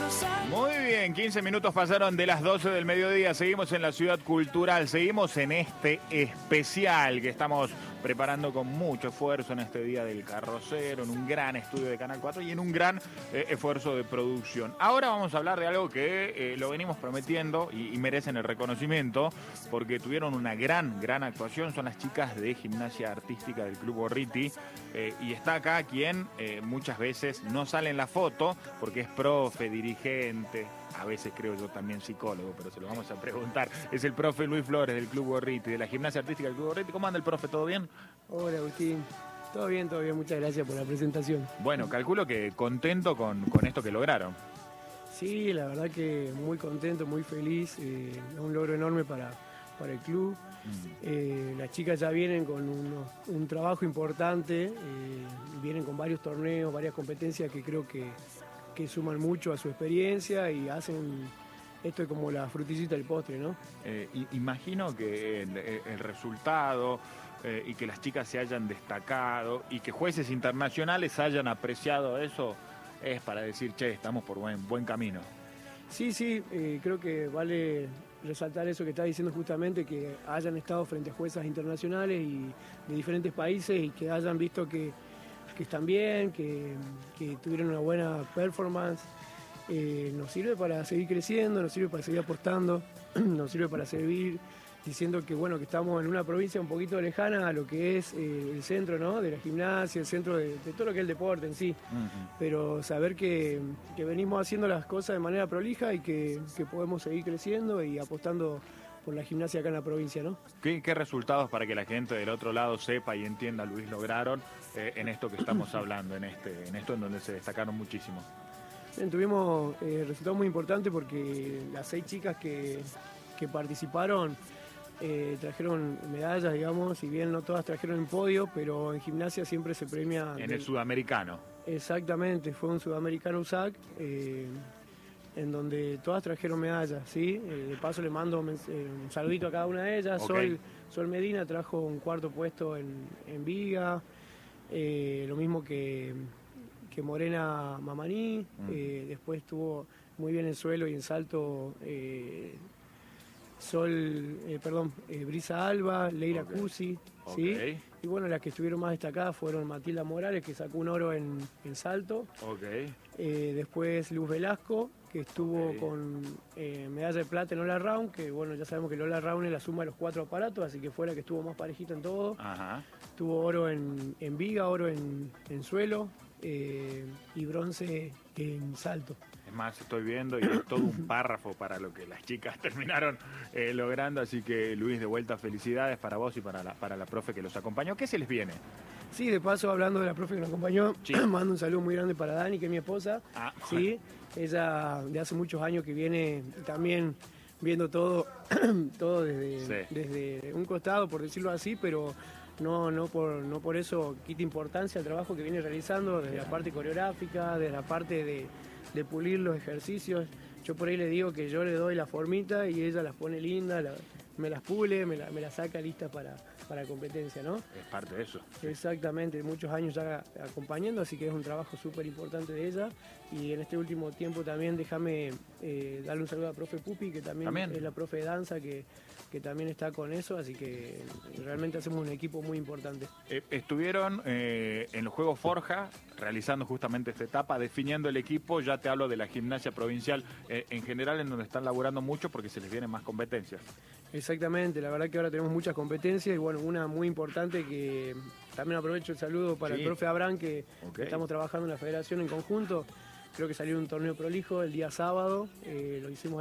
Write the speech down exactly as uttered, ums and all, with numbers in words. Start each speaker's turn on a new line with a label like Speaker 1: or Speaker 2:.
Speaker 1: Muy bien, quince minutos pasaron de las doce del mediodía. Seguimos en la Ciudad Cultural, seguimos en este especial que estamos preparando con mucho esfuerzo en este Día del Carrocero, en un gran estudio de Canal cuatro y en un gran eh, esfuerzo de producción. Ahora vamos a hablar de algo que eh, lo venimos prometiendo y, y merecen el reconocimiento porque tuvieron una gran, gran actuación. Son las chicas de Gimnasia Artística del Club Gorriti eh, y está acá quien eh, muchas veces no sale en la foto porque es profe, dirigente, a veces creo yo también psicólogo, pero se lo vamos a preguntar. Es el profe Luis Flores del Club Gorriti, de la Gimnasia Artística del Club Gorriti. ¿Cómo anda el profe? ¿Todo bien?
Speaker 2: Hola Agustín, todo bien, todo bien, muchas gracias por la presentación.
Speaker 1: Bueno, calculo que contento con, con esto que lograron.
Speaker 2: Sí, la verdad que muy contento, muy feliz, eh, es un logro enorme para, para el club. Mm. Eh, las chicas ya vienen con uno, un trabajo importante, eh, vienen con varios torneos, varias competencias que creo que, que suman mucho a su experiencia y hacen esto como la frutillita del postre, ¿no?
Speaker 1: Eh, imagino que el, el resultado eh, y que las chicas se hayan destacado y que jueces internacionales hayan apreciado eso es para decir, che, estamos por buen, buen camino.
Speaker 2: Sí, sí, eh, creo que vale resaltar eso que está diciendo justamente, que hayan estado frente a juezas internacionales y de diferentes países y que hayan visto que, que están bien, que, que tuvieron una buena performance. Eh, nos sirve para seguir creciendo, nos sirve para seguir apostando, nos sirve para seguir diciendo que bueno que estamos en una provincia un poquito lejana a lo que es eh, el centro, ¿no? De la gimnasia, el centro de, de todo lo que es el deporte en sí. Uh-huh. Pero saber que, que venimos haciendo las cosas de manera prolija y que, que podemos seguir creciendo y apostando por la gimnasia acá en la provincia, ¿no?
Speaker 1: ¿Qué, qué resultados para que la gente del otro lado sepa y entienda, Luis, lograron eh, en esto que estamos hablando, en, este, en esto en donde se destacaron muchísimo?
Speaker 2: Bien, tuvimos eh, resultados muy importantes porque las seis chicas que, que participaron eh, trajeron medallas, digamos, si bien no todas trajeron en podio, pero en gimnasia siempre se premia...
Speaker 1: En
Speaker 2: de...
Speaker 1: el sudamericano.
Speaker 2: Exactamente, fue un sudamericano U S A C, eh, en donde todas trajeron medallas, ¿sí? Eh, de paso le mando un, eh, un saludito a cada una de ellas. Okay. Sol, Sol Medina trajo un cuarto puesto en, en Viga, eh, lo mismo que... que Morena Mamaní, mm. eh, después estuvo muy bien en suelo y en salto eh, Sol, eh, perdón, eh, Brisa Alba, Leira okay. Cusi, ¿sí? Okay. Y bueno, las que estuvieron más destacadas fueron Matilda Morales, que sacó un oro en, en salto,
Speaker 1: okay.
Speaker 2: eh, después Luz Velasco, que estuvo okay. con eh, medalla de plata en All Around, que bueno, ya sabemos que el All Around es la suma de los cuatro aparatos, así que fue la que estuvo más parejita en todo.
Speaker 1: Ajá.
Speaker 2: Tuvo oro en, en viga, oro en, en suelo, Eh, y bronce en salto.
Speaker 1: Es más, estoy viendo y es todo un párrafo para lo que las chicas terminaron eh, logrando, así que Luis, de vuelta, felicidades para vos y para la, para la profe que los acompañó. ¿Qué se les viene?
Speaker 2: Sí, de paso, hablando de la profe que nos acompañó, sí. Mando un saludo muy grande para Dani, que es mi esposa. Ah, sí, ella de hace muchos años que viene también viendo todo, todo desde, sí. desde un costado, por decirlo así, pero no, no, por, no por eso quita importancia al trabajo que viene realizando desde la parte coreográfica, desde la parte de, de pulir los ejercicios. Yo por ahí le digo que yo le doy la formita y ella las pone lindas, la, me las pule, me, la, me las saca listas para, para competencia, ¿no?
Speaker 1: Es parte de eso.
Speaker 2: Exactamente, muchos años ya acompañando, así que es un trabajo súper importante de ella. Y en este último tiempo también déjame eh, darle un saludo a la profe Pupi, que también, ¿También? es la profe de danza, que, que también está con eso, así que realmente hacemos un equipo muy importante.
Speaker 1: Eh, estuvieron eh, en los Juegos Forja, realizando justamente esta etapa, definiendo el equipo. Ya te hablo de la gimnasia provincial eh, en general, en donde están laburando mucho porque se les vienen más competencias.
Speaker 2: Exactamente, la verdad que ahora tenemos muchas competencias y bueno, una muy importante que también aprovecho el saludo para sí. el profe Abraham, que okay. estamos trabajando en la federación en conjunto. Creo que salió un torneo prolijo el día sábado, eh, lo hicimos